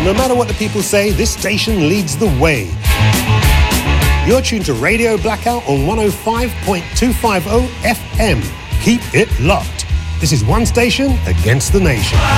no matter what the people say, this station leads the way. You're tuned to Radio Blackout on 105.250 FM. Keep it locked. This is One Station Against the Nation.